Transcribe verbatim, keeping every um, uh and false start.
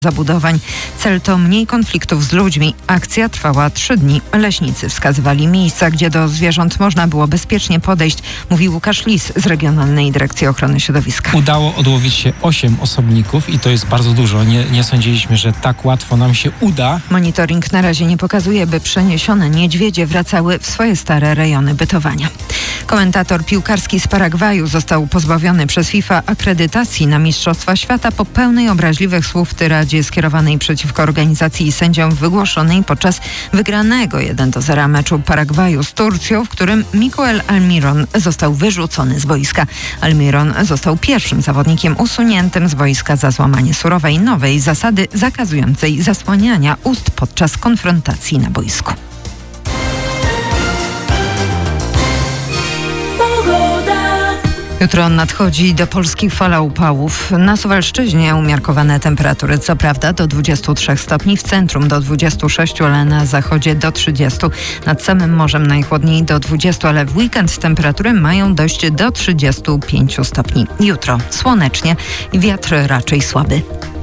zabudowań. Cel to mniej konfliktów z ludźmi. Akcja trwała trzy dni. Leśnicy wskazywali miejsca, gdzie do zwierząt można było bezpiecznie podejść, mówi Łukasz Lis z Regionalnej Dyrekcji Ochrony Środowiska. Udało odłowić się osiem osobników i to jest bardzo dużo. Nie, nie sądziliśmy, że tak łatwo nam się uda. Monitoring na razie nie pokazuje, by przeniesione niedźwiedzie wracały w swoje stare rejony bytowania. Komentator piłkarski z Paragwaju został pozbawiony przez FIFA akredytacji na Mistrzostwa Świata po pełnej obraźliwych słów w tyradzie skierowanej przeciwko organizacji i sędziom wygłoszonej podczas wygranego jeden do zera meczu Paragwaju z Turcją, w którym Miguel Almiron został wyrzucony z boiska. Almiron został pierwszym zawodnikiem usuniętym z boiska za złamanie surowej nowej zasady zakazującej zasłaniania ust podczas konfrontacji na boisku. Jutro nadchodzi do Polski fala upałów. Na Suwalszczyźnie umiarkowane temperatury, co prawda do dwudziestu trzech stopni, w centrum do dwudziestu sześciu, ale na zachodzie do trzydziestu. Nad samym morzem najchłodniej do dwudziestu, ale w weekend temperatury mają dojść do trzydziestu pięciu stopni. Jutro słonecznie i wiatr raczej słaby.